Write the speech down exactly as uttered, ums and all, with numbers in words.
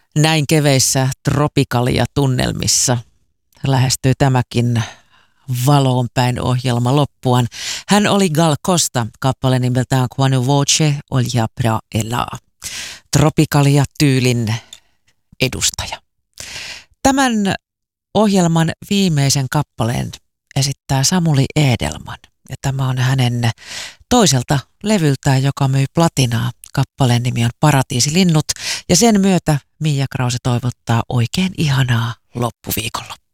Näin keveissä tropikalia tunnelmissa lähestyy tämäkin valoon päin ohjelma loppuaan. Hän oli Gal Costa, kappale nimeltään Quando voce olja pra elaa. Tropikalia tyylin edustaja. Tämän ohjelman viimeisen kappaleen esittää Samuli Edelman. Ja tämä on hänen toiselta levyltään, joka myy platinaa. Kappaleen nimi on Paratiisilinnut ja sen myötä Mia Krause toivottaa oikein ihanaa loppuviikolla.